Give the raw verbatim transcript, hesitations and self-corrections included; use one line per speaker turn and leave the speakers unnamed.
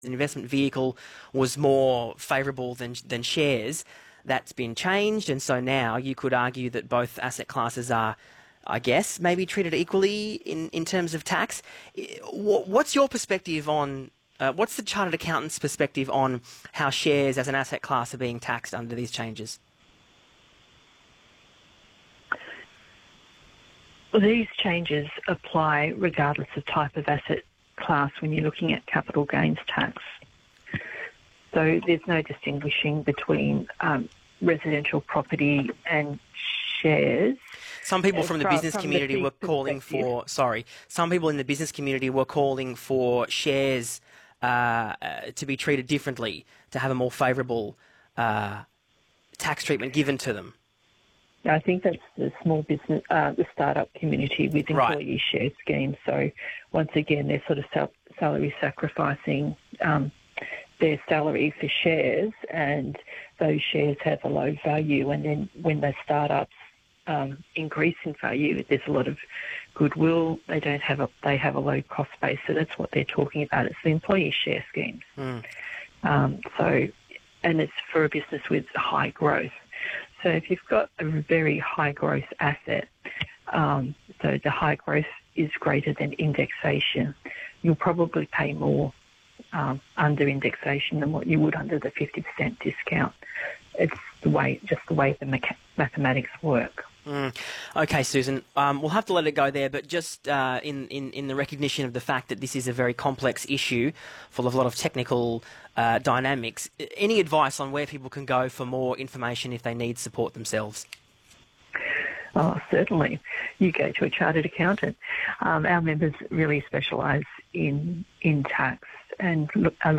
an investment vehicle was more favourable than than shares. That's been changed, and so now you could argue that both asset classes are, I guess, maybe treated equally in, in terms of tax. What's your perspective on, uh, what's the Chartered Accountant's perspective on how shares as an asset class are being taxed under these changes?
Well, these changes apply regardless of type of asset class when you're looking at capital gains tax. So there's no distinguishing between um, residential property and shares.
Some people from the
from,
business
from
community
the
were calling for, sorry, some people in the business community were calling for shares uh, uh, to be treated differently, to have a more favourable uh, tax treatment given to them.
I think that's the small business, uh, the startup community with employee right. share schemes. So once again, they're sort of sal- salary sacrificing um, their salary for shares, and those shares have a low value. And then when the startups um, increase in value, there's a lot of goodwill. They don't have a they have a low cost base, so that's what they're talking about. It's the employee share schemes. Mm. Um, so, and it's for a business with high growth. So if you've got a very high growth asset, um, so the high growth is greater than indexation, you'll probably pay more um, under indexation than what you would under the fifty percent discount. It's the way, just the way the mecha- mathematics work.
Mm. Okay, Susan, um, we'll have to let it go there, but just uh, in, in, in the recognition of the fact that this is a very complex issue full of a lot of technical uh, dynamics, any advice on where people can go for more information if they need support themselves?
Oh, certainly. You go to a chartered accountant. Um, our members really specialise in in tax and look, are